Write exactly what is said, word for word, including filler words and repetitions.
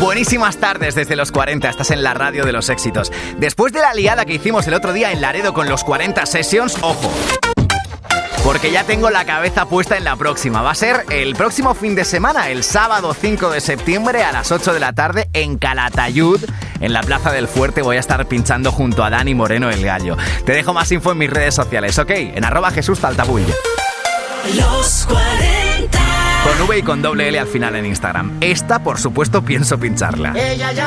Buenísimas tardes desde los cuarenta, estás en la radio de los éxitos. Después de la liada que hicimos el otro día en Laredo con los cuarenta Sessions, ojo, porque ya tengo la cabeza puesta en la próxima. Va a ser el próximo fin de semana, el sábado cinco de septiembre a las ocho de la tarde en Calatayud, en la Plaza del Fuerte. Voy a estar pinchando junto a Dani Moreno el Gallo. Te dejo más info en mis redes sociales, ¿ok? En arroba Jesús Taltabull. Los cuarenta. Con V y con doble L al final en Instagram. Esta, por supuesto, pienso pincharla. Ella ya